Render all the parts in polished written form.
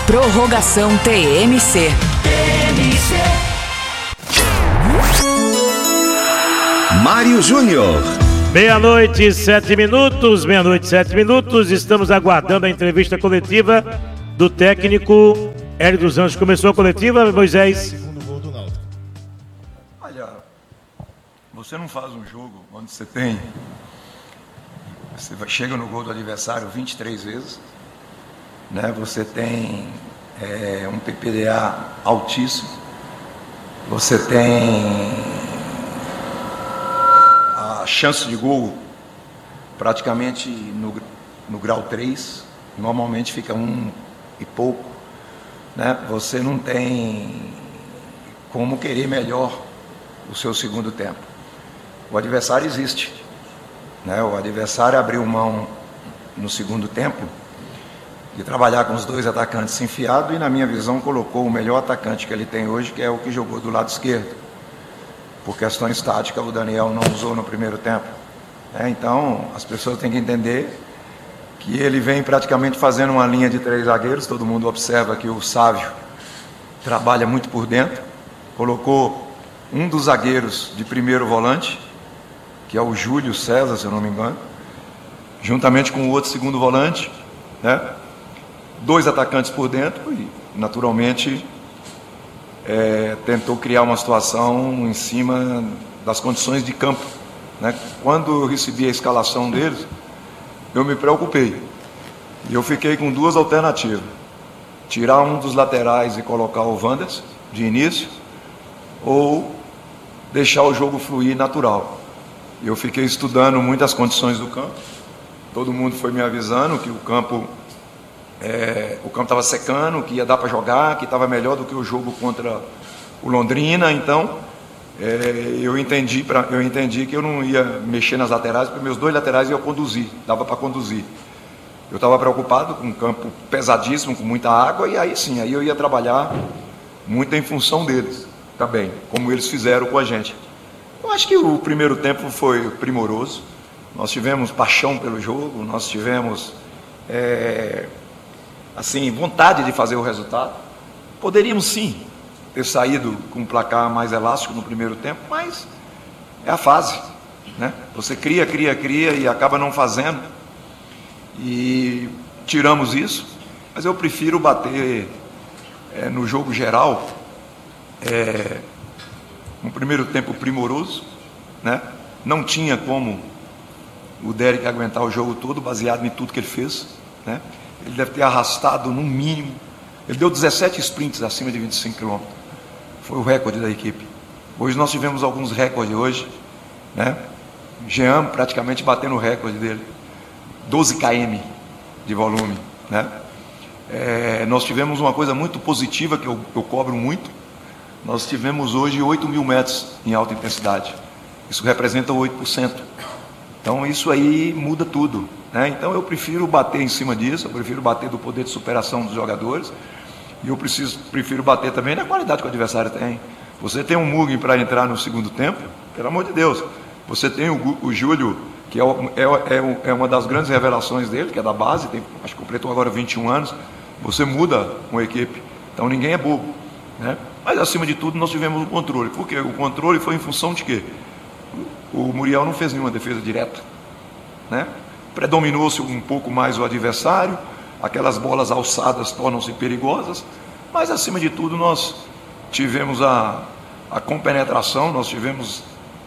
Prorrogação TMC. Mário Júnior. Meia-noite, 7 minutos. Meia-noite, 7 minutos. Estamos aguardando a entrevista coletiva do técnico Hélio dos Anjos. Começou a coletiva, Moisés? Olha, você não faz um jogo onde você chega no gol do adversário 23 vezes, né? Você tem um PPDA altíssimo, você tem a chance de gol praticamente no grau 3, normalmente fica 1 e pouco, né? Você não tem como querer melhor o seu segundo tempo. O adversário existe, né? O adversário abriu mão no segundo tempo de trabalhar com os dois atacantes enfiados e, na minha visão, colocou o melhor atacante que ele tem hoje, que é o que jogou do lado esquerdo. Por questões táticas, o Daniel não usou no primeiro tempo. Então, as pessoas têm que entender que ele vem praticamente fazendo uma linha de 3 zagueiros. Todo mundo observa que o Sávio trabalha muito por dentro. Colocou um dos zagueiros de primeiro volante, que é o Júlio César, se eu não me engano, juntamente com o outro segundo volante, né? 2 atacantes por dentro e, naturalmente, tentou criar uma situação em cima das condições de campo, né? Quando eu recebi a escalação deles, eu me preocupei. E eu fiquei com 2 alternativas: tirar um dos laterais e colocar o Wanderson de início, ou deixar o jogo fluir natural. Eu fiquei estudando muitas condições do campo. Todo mundo foi me avisando que o campo estava secando, que ia dar para jogar, que estava melhor do que o jogo contra o Londrina. Então, eu entendi que eu não ia mexer nas laterais, porque meus 2 laterais iam conduzir, dava para conduzir. Eu estava preocupado com um campo pesadíssimo, com muita água, e aí sim, aí eu ia trabalhar muito em função deles também, como eles fizeram com a gente. Eu acho que o primeiro tempo foi primoroso. Nós tivemos paixão pelo jogo, nós tivemos vontade de fazer o resultado. Poderíamos sim ter saído com um placar mais elástico no primeiro tempo, mas é a fase, né? Você cria e acaba não fazendo, e tiramos isso. Mas eu prefiro bater no jogo geral, um primeiro tempo primoroso, né? Não tinha como o Derek aguentar o jogo todo, baseado em tudo que ele fez, né? Ele deve ter arrastado no mínimo. Ele deu 17 sprints acima de 25 km. Foi o recorde da equipe. Hoje nós tivemos alguns recordes hoje, né? Jean praticamente batendo o recorde dele. 12 km de volume, né? Nós tivemos uma coisa muito positiva que eu cobro muito. Nós tivemos hoje 8.000 metros em alta intensidade. Isso representa 8%. Então isso aí muda tudo, né? Então eu prefiro bater em cima disso, eu prefiro bater do poder de superação dos jogadores, e eu prefiro bater também na qualidade que o adversário tem. Você tem um Mugen para entrar no segundo tempo, pelo amor de Deus. Você tem o Júlio, que é uma das grandes revelações dele, que é da base, acho que completou agora 21 anos. Você muda uma equipe, então ninguém é bobo, né? Mas acima de tudo nós tivemos o controle. Por quê? O controle foi em função de quê? O Muriel não fez nenhuma defesa direta, né? Predominou-se um pouco mais o adversário, aquelas bolas alçadas tornam-se perigosas, mas acima de tudo nós tivemos a compenetração, nós tivemos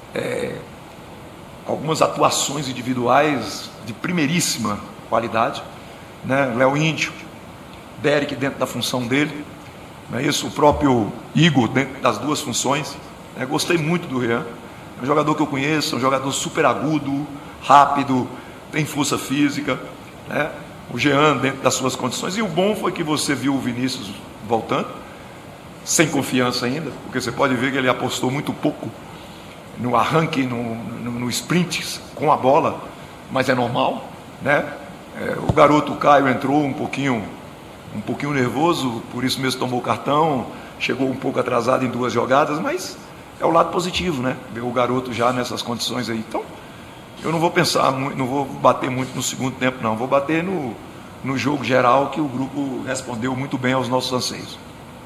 algumas atuações individuais de primeiríssima qualidade, né? Léo Índio, Derek dentro da função dele, não é isso? O próprio Igor dentro das 2 funções, né? Gostei muito do Rian. É um jogador que eu conheço, um jogador super agudo, rápido, tem força física, né? O Jean dentro das suas condições. E o bom foi que você viu o Vinícius voltando, sem confiança ainda, porque você pode ver que ele apostou muito pouco no arranque, no sprint com a bola, mas é normal, né? O garoto Caio entrou um pouquinho nervoso, por isso mesmo tomou o cartão, chegou um pouco atrasado em 2 jogadas, mas é o lado positivo, né? Ver o garoto já nessas condições aí. Então, eu não vou pensar muito, não vou bater muito no segundo tempo, não. Vou bater no jogo geral, que o grupo respondeu muito bem aos nossos anseios.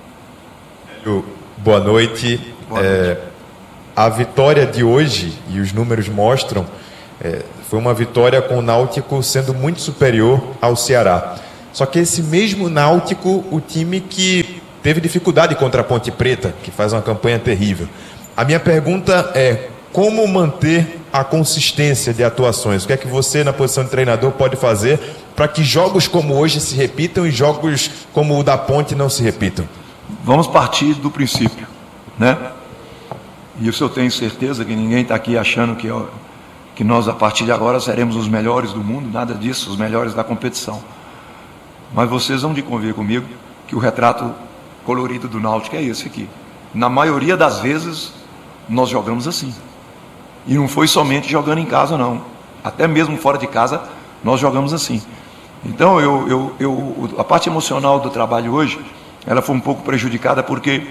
Boa noite. Boa noite. A vitória de hoje, e os números mostram, foi uma vitória com o Náutico sendo muito superior ao Ceará. Só que esse mesmo Náutico, o time que teve dificuldade contra a Ponte Preta, que faz uma campanha terrível. A minha pergunta é: como manter a consistência de atuações? O que é que você, na posição de treinador, pode fazer para que jogos como hoje se repitam e jogos como o da Ponte não se repitam? Vamos partir do princípio, né? E isso eu tenho certeza que ninguém está aqui achando que nós, a partir de agora, seremos os melhores do mundo, nada disso, os melhores da competição. Mas vocês vão de convir comigo que o retrato colorido do Náutico é esse aqui. Na maioria das vezes, nós jogamos assim. E não foi somente jogando em casa, não. Até mesmo fora de casa, nós jogamos assim. Então, a parte emocional do trabalho hoje, ela foi um pouco prejudicada porque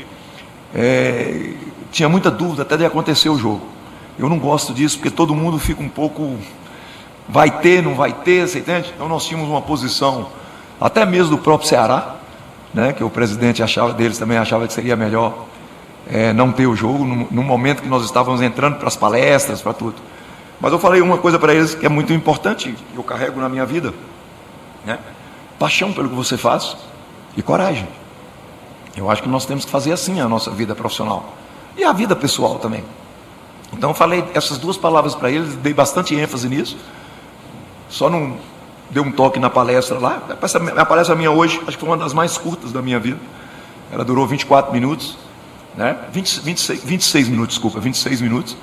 tinha muita dúvida até de acontecer o jogo. Eu não gosto disso porque todo mundo fica um pouco... Vai ter, não vai ter, você entende? Então nós tínhamos uma posição, até mesmo do próprio Ceará, né, que o presidente deles também achava que seria melhor não ter o jogo, no momento que nós estávamos entrando para as palestras, para tudo. Mas eu falei uma coisa para eles que é muito importante, que eu carrego na minha vida, né? Paixão pelo que você faz e coragem. Eu acho que nós temos que fazer assim a nossa vida profissional e a vida pessoal também. Então eu falei essas duas palavras para eles, dei bastante ênfase nisso, só não dei um toque na palestra lá. A palestra minha hoje, acho que foi uma das mais curtas da minha vida, ela durou 24 minutos, né? 26 minutos, desculpa, 26 minutos,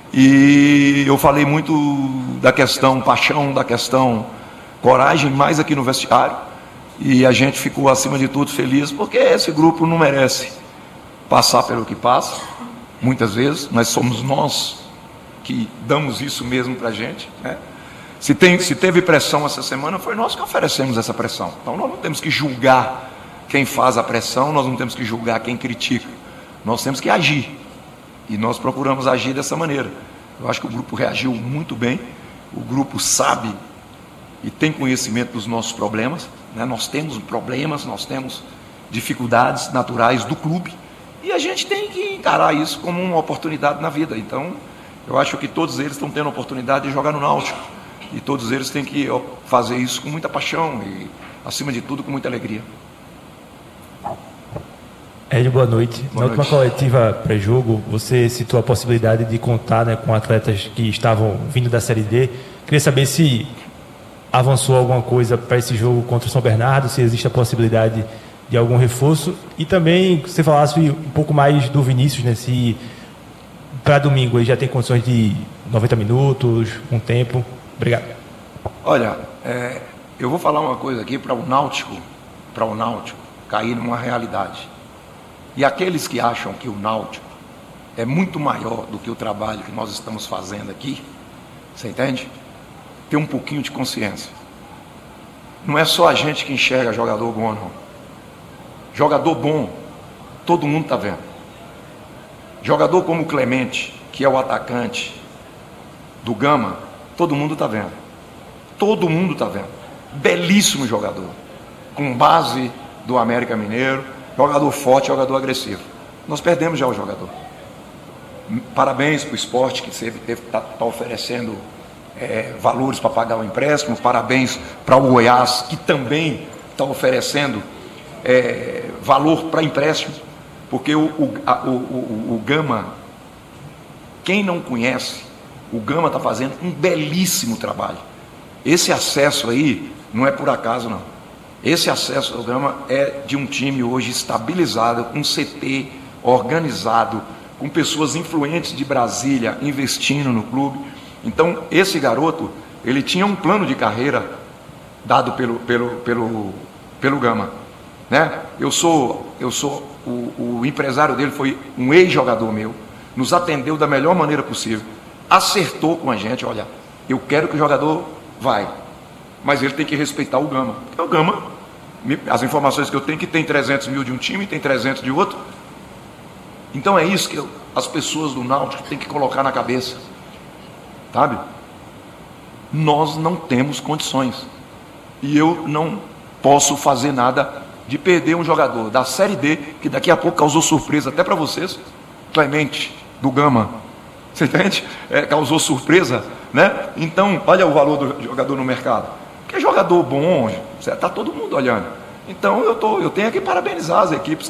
e eu falei muito da questão paixão, da questão coragem, mais aqui no vestiário, e a gente ficou acima de tudo feliz, porque esse grupo não merece passar pelo que passa, muitas vezes, mas somos nós que damos isso mesmo para a gente, né? Se teve pressão essa semana, foi nós que oferecemos essa pressão. Então nós não temos que julgar quem faz a pressão, nós não temos que julgar quem critica. Nós temos que agir. E nós procuramos agir dessa maneira. Eu acho que o grupo reagiu muito bem. O grupo sabe e tem conhecimento dos nossos problemas, né? Nós temos problemas, nós temos dificuldades naturais do clube. E a gente tem que encarar isso como uma oportunidade na vida. Então, eu acho que todos eles estão tendo a oportunidade de jogar no Náutico. E todos eles têm que fazer isso com muita paixão e, acima de tudo, com muita alegria. Hélio, boa noite. Na última coletiva pré-jogo, você citou a possibilidade de contar, né, com atletas que estavam vindo da Série D. Queria saber se avançou alguma coisa para esse jogo contra o São Bernardo, se existe a possibilidade de algum reforço. E também, que você falasse um pouco mais do Vinícius, né, se para domingo ele já tem condições de 90 minutos, um tempo. Obrigado. Olha, eu vou falar uma coisa aqui para o Náutico cair numa realidade. E aqueles que acham que o Náutico é muito maior do que o trabalho que nós estamos fazendo aqui, você entende? Ter um pouquinho de consciência. Não é só a gente que enxerga jogador bom, não. Jogador bom, todo mundo está vendo. Jogador como o Clemente, que é o atacante do Gama, todo mundo está vendo. Todo mundo está vendo. Belíssimo jogador. Com base do América Mineiro. Jogador forte, jogador agressivo. Nós perdemos já o jogador. Parabéns para o esporte que está oferecendo valores para pagar o empréstimo. Parabéns para o Goiás, que também está oferecendo valor para empréstimo. Porque o Gama, quem não conhece, o Gama está fazendo um belíssimo trabalho. Esse acesso aí não é por acaso, não. Esse acesso ao Gama é de um time hoje estabilizado, com CT organizado, com pessoas influentes de Brasília investindo no clube. Então, esse garoto, ele tinha um plano de carreira dado pelo Gama, né? O empresário dele foi um ex-jogador meu, nos atendeu da melhor maneira possível, acertou com a gente, olha, eu quero que o jogador vai, mas ele tem que respeitar o Gama. Porque o Gama, as informações que eu tenho, que tem 300 mil de um time, tem 300 de outro. Então é isso que as pessoas do Náutico têm que colocar na cabeça, sabe? Nós não temos condições. E eu posso fazer nada de perder um jogador da Série D, que daqui a pouco causou surpresa até para vocês, Clemente, do Gama, você entende? Causou surpresa, né? Então, olha o valor do jogador no mercado, porque é jogador bom, está todo mundo olhando. Então eu tenho que parabenizar as equipes